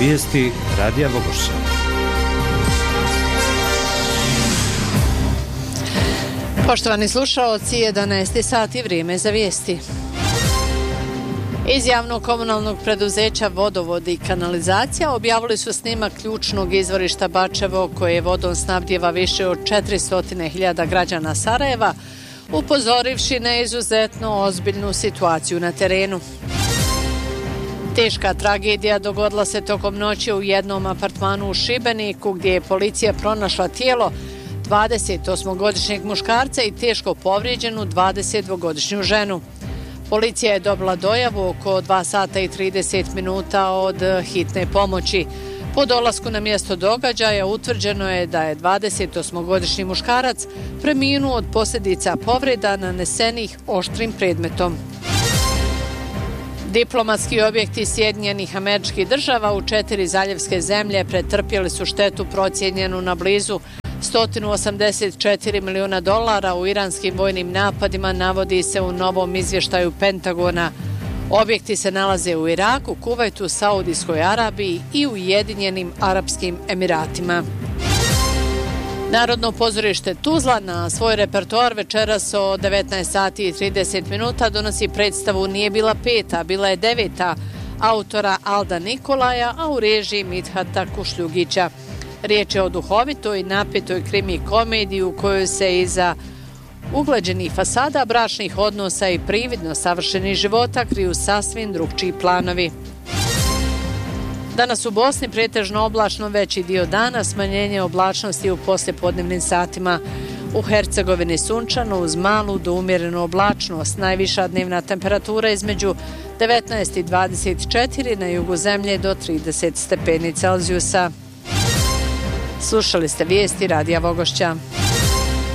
Vijesti Radija Vogošća. Poštovani slušaoci, 11. sat i vrijeme za vijesti. Iz javnog komunalnog preduzeća Vodovod i kanalizacija objavili su snimak ključnog izvorišta Bačevo koje vodom snabdijeva više od 400.000 građana Sarajeva, upozorivši na izuzetno ozbiljnu situaciju na terenu. Teška tragedija dogodila se tokom noći u jednom apartmanu u Šibeniku gdje je policija pronašla tijelo 28-godišnjeg muškarca i teško povrijeđenu 22-godišnju ženu. Policija je dobila dojavu oko 2 sata i 30 minuta od hitne pomoći. Po dolasku na mjesto događaja utvrđeno je da je 28-godišnji muškarac preminuo od posljedica povreda nanesenih oštrim predmetom. Diplomatski objekti Sjedinjenih Američkih Država u 4 zaljevske zemlje pretrpjeli su štetu procijenjenu na blizu $184 milijuna u iranskim vojnim napadima, navodi se u novom izvještaju Pentagona. Objekti se nalaze u Iraku, Kuvajtu, Saudijskoj Arabiji i Ujedinjenim Arapskim Emiratima. Narodno pozorište Tuzla na svoj repertoar večeras o 19 sati i 30 minuta donosi predstavu Nije bila peta, bila je deveta autora Alda Nikolaja, a u režiji Midhata Kušljugića. Riječ je o duhovitoj i napetoj krimi komediji u kojoj se iza uglađenih fasada, bračnih odnosa i prividno savršenih života kriju sasvim drugčiji planovi. Danas u Bosni pretežno oblačno veći dio dana, smanjenje oblačnosti u poslijepodnevnim satima. U Hercegovini sunčano uz malu do umjerenu oblačnost, najviša dnevna temperatura između 19 i 24, na jugu zemlje do 30 stepeni Celzijusa. Slušali ste vijesti Radija Vogošća.